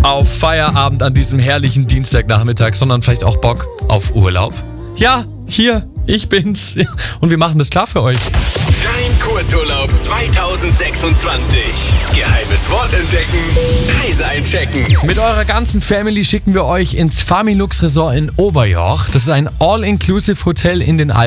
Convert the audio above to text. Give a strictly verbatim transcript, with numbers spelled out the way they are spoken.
auf Feierabend an diesem herrlichen Dienstagnachmittag, sondern vielleicht auch Bock auf Urlaub? Ja, hier, ich bin's. Und wir machen das klar für euch. Dein Kurzurlaub zwanzig sechsundzwanzig. Geheimes Wort entdecken, Reise einchecken. Mit eurer ganzen Family schicken wir euch ins Familux Resort in Oberjoch. Das ist ein All-Inclusive Hotel in den Alpen.